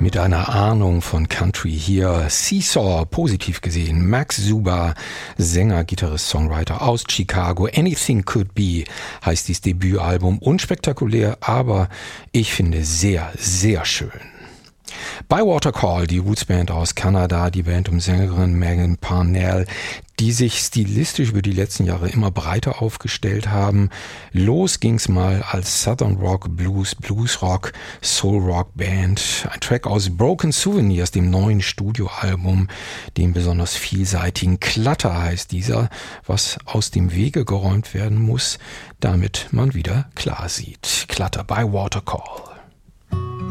Mit einer Ahnung von Country hier. Seesaw, positiv gesehen. Max Zuba, Sänger, Gitarrist, Songwriter aus Chicago. Anything Could Be heißt dieses Debütalbum. Unspektakulär, aber ich finde sehr, sehr schön. Bywater Call, die Rootsband aus Kanada, die Band um Sängerin Megan Parnell, die sich stilistisch über die letzten Jahre immer breiter aufgestellt haben. Los ging's mal als Southern Rock, Blues, Bluesrock, Soul Rock Band. Ein Track aus Broken Souvenirs, dem neuen Studioalbum, dem besonders vielseitigen Clutter heißt dieser, was aus dem Wege geräumt werden muss, damit man wieder klar sieht. Clutter, Bywater Call.